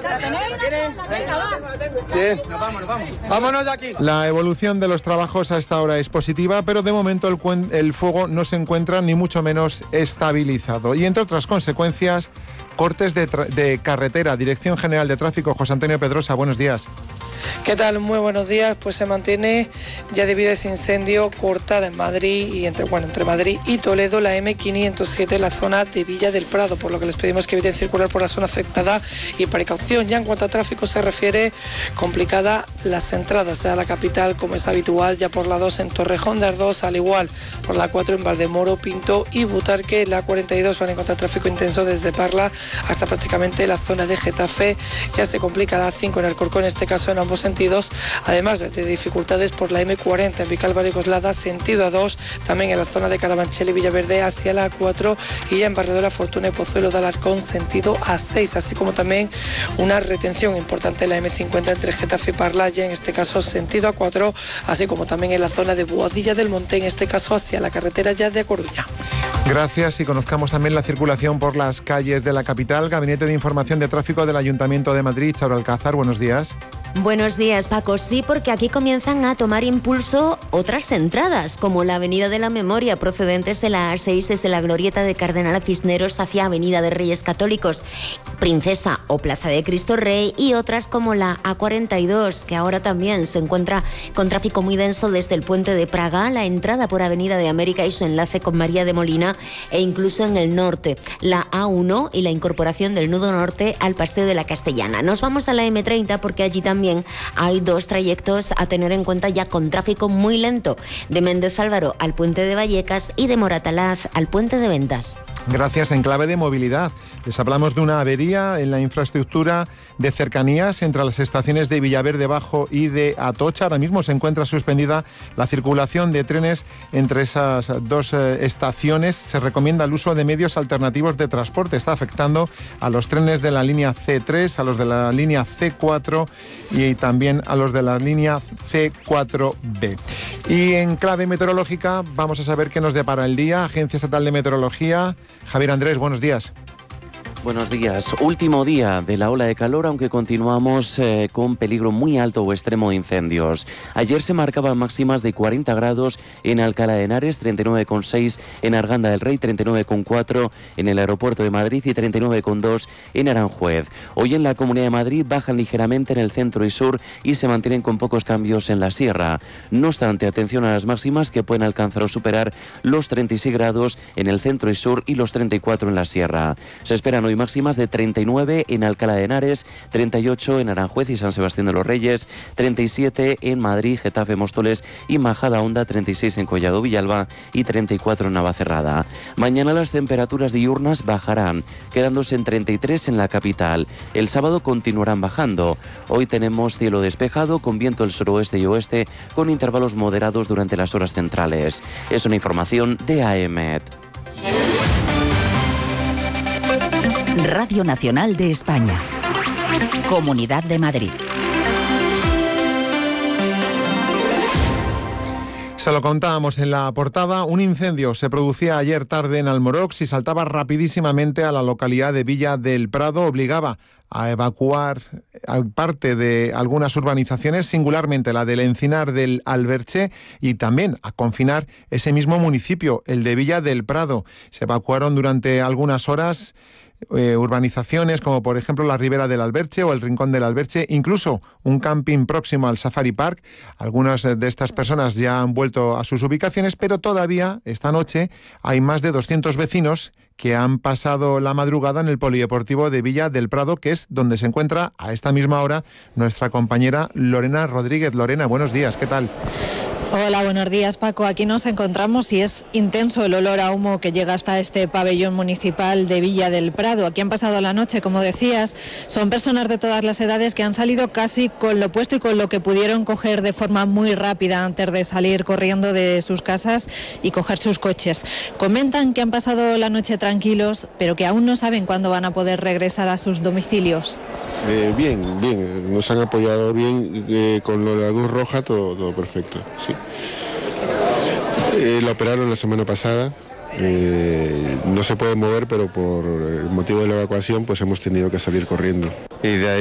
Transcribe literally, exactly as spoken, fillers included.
Bien. Nos vamos, nos vamos. Vámonos de aquí. La evolución de los trabajos a esta hora es positiva, pero de momento el, cuen- el fuego no se encuentra ni mucho menos estabilizado. Y entre otras consecuencias, cortes de, tra- de carretera. Dirección General de Tráfico, José Antonio Pedrosa, buenos días. ¿Qué tal? Muy buenos días. Pues se mantiene ya debido a ese incendio cortada en Madrid y entre, bueno, entre Madrid y Toledo la eme quinientos siete en la zona de Villa del Prado, por lo que les pedimos que eviten circular por la zona afectada y precaución. Ya en cuanto a tráfico se refiere, complicada las entradas a la capital como es habitual, ya por la dos en Torrejón de Ardoz, al igual por la cuatro en Valdemoro, Pinto y Butarque. La cuarenta y dos van a encontrar tráfico intenso desde Parla hasta prácticamente la zona de Getafe. Ya se complica la cinco en Alcorcón, en este caso en ambos sentidos, además de dificultades por la eme cuarenta en Vicálvaro y Coslada, sentido a dos, también en la zona de Carabanchel y Villaverde hacia la cuatro y ya en Barrio de la Fortuna y Pozuelo de Alarcón, sentido a seis, así como también una retención importante en la eme cincuenta entre Getafe y Parla, ya en este caso sentido a cuatro, así como también en la zona de Boadilla del Monte, en este caso hacia la carretera ya de A Coruña. Gracias, y conozcamos también la circulación por las calles de la capital. Gabinete de Información de Tráfico del Ayuntamiento de Madrid, Charo Alcázar, buenos días. Buenos días, Paco. Sí, porque aquí comienzan a tomar impulso otras entradas, como la Avenida de la Memoria, procedentes de la A seis desde la Glorieta de Cardenal Cisneros hacia Avenida de Reyes Católicos, Princesa o Plaza de Cristo Rey, y otras como la A cuarenta y dos, que ahora también se encuentra con tráfico muy denso desde el Puente de Praga, la entrada por Avenida de América y su enlace con María de Molina, e incluso en el norte, la A uno y la incorporación del nudo norte al Paseo de la Castellana. Nos vamos a la eme treinta porque allí también También hay dos trayectos a tener en cuenta ya con tráfico muy lento, de Méndez Álvaro al Puente de Vallecas y de Moratalaz al Puente de Ventas. Gracias. En clave de movilidad, les hablamos de una avería en la infraestructura de cercanías entre las estaciones de Villaverde Bajo y de Atocha. Ahora mismo se encuentra suspendida la circulación de trenes entre esas dos eh, estaciones. Se recomienda el uso de medios alternativos de transporte. Está afectando a los trenes de la línea ce tres, a los de la línea ce cuatro y también a los de la línea ce cuatro be. Y en clave meteorológica vamos a saber qué nos depara el día. Agencia Estatal de Meteorología. Javier Andrés, buenos días. Buenos días. Último día de la ola de calor, aunque continuamos eh, con peligro muy alto o extremo de incendios. Ayer se marcaban máximas de cuarenta grados en Alcalá de Henares, treinta y nueve coma seis en Arganda del Rey, treinta y nueve coma cuatro en el aeropuerto de Madrid y treinta y nueve coma dos en Aranjuez. Hoy en la Comunidad de Madrid bajan ligeramente en el centro y sur y se mantienen con pocos cambios en la sierra. No obstante, atención a las máximas que pueden alcanzar o superar los treinta y seis grados en el centro y sur y los treinta y cuatro en la sierra. Se esperan hoy máximas de treinta y nueve en Alcalá de Henares, treinta y ocho en Aranjuez y San Sebastián de los Reyes, treinta y siete en Madrid, Getafe, Móstoles y Majadahonda, treinta y seis en Collado Villalba y treinta y cuatro en Navacerrada. Mañana las temperaturas diurnas bajarán, quedándose en treinta y tres en la capital. El sábado continuarán bajando. Hoy tenemos cielo despejado con viento del suroeste y oeste con intervalos moderados durante las horas centrales. Es una información de A E M E T. Radio Nacional de España. Comunidad de Madrid. Se lo contábamos en la portada, un incendio se producía ayer tarde en Almorox y saltaba rapidísimamente a la localidad de Villa del Prado, obligaba a evacuar parte de algunas urbanizaciones, singularmente la del Encinar del Alberche, y también a confinar ese mismo municipio, el de Villa del Prado. Se evacuaron durante algunas horas Eh, urbanizaciones como por ejemplo la Ribera del Alberche o el Rincón del Alberche, incluso un camping próximo al Safari Park. Algunas de estas personas ya han vuelto a sus ubicaciones, pero todavía esta noche hay más de doscientos vecinos que han pasado la madrugada en el polideportivo de Villa del Prado, que es donde se encuentra a esta misma hora nuestra compañera Lorena Rodríguez. Lorena, buenos días, ¿qué tal? Hola, buenos días, Paco. Aquí nos encontramos y es intenso el olor a humo que llega hasta este pabellón municipal de Villa del Prado. Aquí han pasado la noche, como decías. Son personas de todas las edades que han salido casi con lo puesto y con lo que pudieron coger de forma muy rápida antes de salir corriendo de sus casas y coger sus coches. Comentan que han pasado la noche tranquilos, pero que aún no saben cuándo van a poder regresar a sus domicilios. Eh, bien, bien. Nos han apoyado bien eh, con lo de la Cruz Roja, todo, todo perfecto, sí. Eh, la operaron la semana pasada, eh, no se puede mover, pero por el motivo de la evacuación pues hemos tenido que salir corriendo. Y de ahí